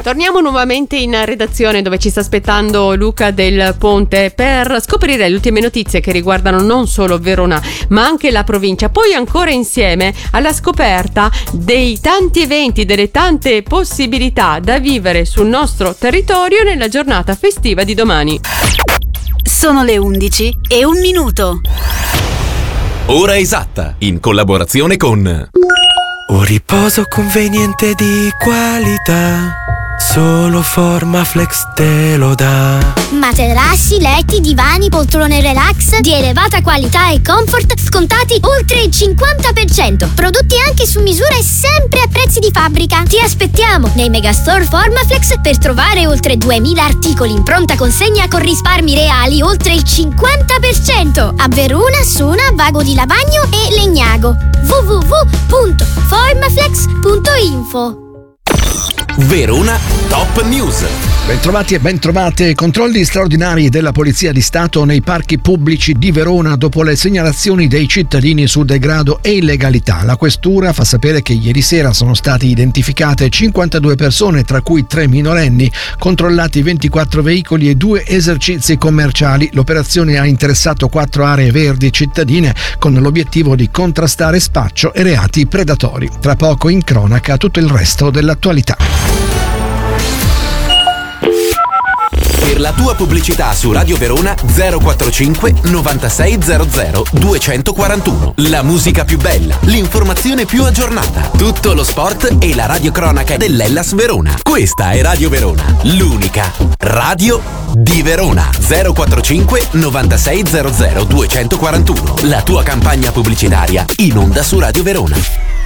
Torniamo nuovamente in redazione dove ci sta aspettando Luca Del Ponte per scoprire le ultime notizie che riguardano non solo Verona ma anche la provincia, poi ancora insieme alla scoperta dei tanti eventi, delle tante possibilità da vivere sul nostro territorio nella giornata festiva di domani. Sono le 11:01. Ora esatta, in collaborazione con Un riposo conveniente di qualità, solo Formaflex te lo dà. Materassi, letti, divani, poltrone relax di elevata qualità e comfort scontati oltre il 50%. Prodotti anche su misura e sempre a prezzi di fabbrica. Ti aspettiamo nei megastore Formaflex per trovare oltre 2000 articoli in pronta consegna con risparmi reali oltre il 50%. A Verona, Sona, Vago di Lavagno e Legnago. www.formaflex.info. Verona Top News. Bentrovati e bentrovate. Controlli straordinari della Polizia di Stato nei parchi pubblici di Verona dopo le segnalazioni dei cittadini su degrado e illegalità. La questura fa sapere che ieri sera sono state identificate 52 persone, tra cui 3 minorenni, controllati 24 veicoli e 2 esercizi commerciali. L'operazione ha interessato 4 aree verdi cittadine con l'obiettivo di contrastare spaccio e reati predatori. Tra poco in cronaca tutto il resto dell'attualità. Per la tua pubblicità su Radio Verona 045 9600 241. La musica più bella, l'informazione più aggiornata, tutto lo sport e la radiocronaca dell'Hellas Verona. Questa è Radio Verona, l'unica radio di Verona. 045 9600 241. La tua campagna pubblicitaria in onda su Radio Verona.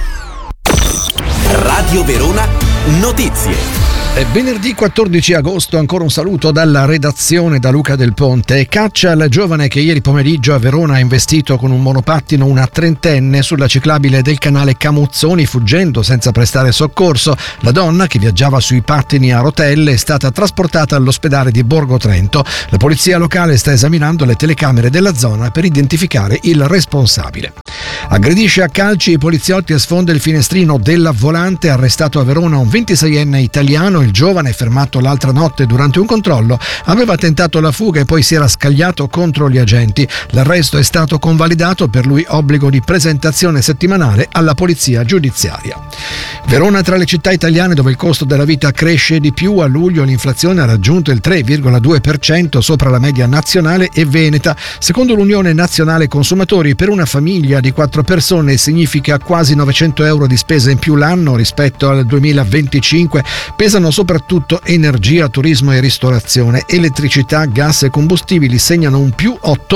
Radio Verona Notizie. È venerdì 14 agosto, ancora un saluto dalla redazione da Luca Del Ponte. Caccia al giovane che ieri pomeriggio a Verona ha investito con un monopattino una trentenne sulla ciclabile del canale Camuzzoni, fuggendo senza prestare soccorso. La donna, che viaggiava sui pattini a rotelle, è stata trasportata all'ospedale di Borgo Trento. La polizia locale sta esaminando le telecamere della zona per identificare il responsabile. Aggredisce a calci i poliziotti e sfonda il finestrino della Volante. Arrestato a Verona un 26enne italiano. Il giovane, fermato l'altra notte durante un controllo, aveva tentato la fuga e poi si era scagliato contro gli agenti. L'arresto è stato convalidato, per lui obbligo di presentazione settimanale alla polizia giudiziaria. Verona tra le città italiane dove il costo della vita cresce di più. A luglio l'inflazione ha raggiunto il 3,2% sopra la media nazionale e veneta. Secondo l'Unione Nazionale Consumatori, per una famiglia di 4 persone significa quasi 900 euro di spesa in più l'anno rispetto al 2025. Pesano soprattutto energia, turismo e ristorazione. Elettricità, gas e combustibili segnano un più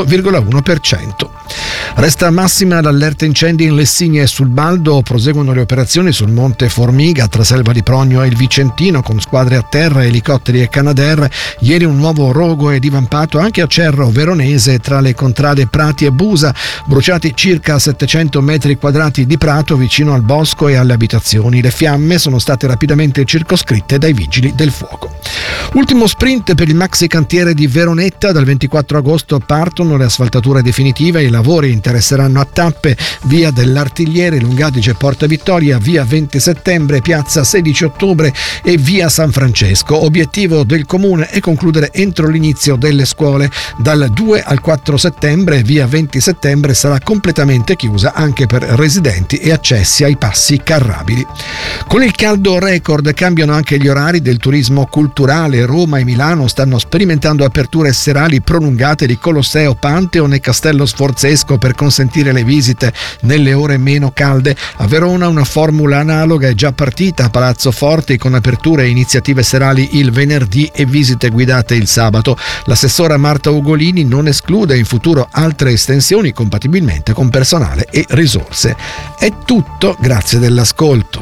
8,1%. Resta massima l'allerta incendi in Lessinia e sul Baldo. Proseguono le operazioni sul Monte Formiga tra Selva di Progno e il Vicentino con squadre a terra, elicotteri e Canadair. Ieri un nuovo rogo è divampato anche a Cerro Veronese tra le contrade Prati e Busa. Bruciati circa 700 metri quadrati di prato vicino al bosco e alle abitazioni. Le fiamme sono state rapidamente circoscritte dai vigili del fuoco. Ultimo sprint per il maxi cantiere di Veronetta. Dal 24 agosto partono le asfaltature definitive. I lavori interesseranno a tappe: via dell'Artigliere, Lungadice, Porta Vittoria, via 20 settembre, piazza 16 ottobre e via San Francesco. Obiettivo del comune è concludere entro l'inizio delle scuole. Dal 2 al 4 settembre via 20 settembre sarà completamente chiusa anche per residenti e accessi ai passi carrabili. Con il caldo record cambiano anche gli orari del turismo culturale. Roma e Milano stanno sperimentando aperture serali prolungate di Colosseo, Pantheon e Castello Sforzesco per consentire le visite nelle ore meno calde. A Verona una formula analoga è già partita a Palazzo Forti con aperture e iniziative serali il venerdì e visite guidate il sabato. L'assessora Marta Ugolini non esclude in futuro altre estensioni compatibilmente con personale e risorse. È tutto, grazie dell'ascolto.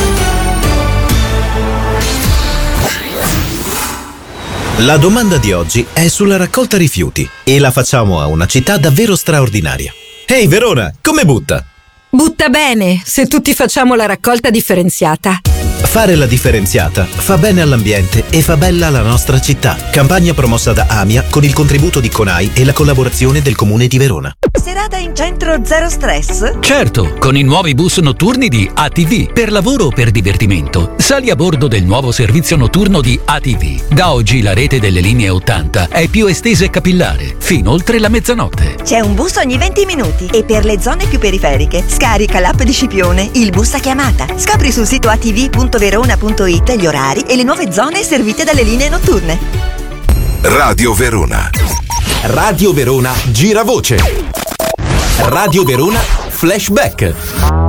La domanda di oggi è sulla raccolta rifiuti e la facciamo a una città davvero straordinaria. Ehi Verona, come butta? Butta bene, se tutti facciamo la raccolta differenziata. Fare la differenziata fa bene all'ambiente e fa bella la nostra città. Campagna promossa da AMIA con il contributo di CONAI e la collaborazione del Comune di Verona. Serata in centro zero stress? Certo, con i nuovi bus notturni di ATV. Per lavoro o per divertimento, sali a bordo del nuovo servizio notturno di ATV. Da oggi la rete delle linee 80 è più estesa e capillare, fino oltre la mezzanotte. C'è un bus ogni 20 minuti e per le zone più periferiche scarica l'app di Scipione, il bus a chiamata. Scopri sul sito atv.verona.it gli orari e le nuove zone servite dalle linee notturne. Radio Verona. Radio Verona Giravoce. Radio Verona Flashback.